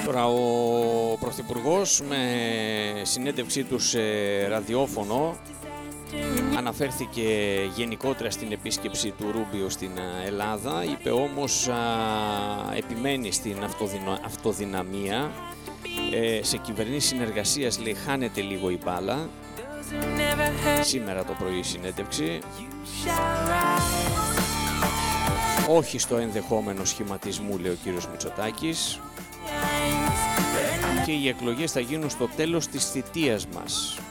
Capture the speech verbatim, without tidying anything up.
Τώρα ο Πρωθυπουργός με συνέντευξή του σε ραδιόφωνο αναφέρθηκε γενικότερα στην επίσκεψη του Ρούμπιο στην Ελλάδα, είπε όμως, α, επιμένει στην αυτοδυνο, αυτοδυναμία, ε, σε κυβερνήσεις συνεργασίας λέει χάνεται λίγο η μπάλα, σήμερα το πρωί συνέντευξη, όχι στο ενδεχόμενο σχηματισμού λέει ο κύριος Μητσοτάκης, και οι εκλογές θα γίνουν στο τέλος της θητείας μας.